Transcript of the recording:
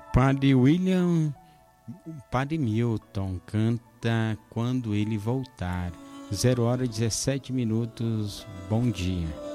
Padre William, Padre Milton canta Quando Ele Voltar. 0h17. Bom dia.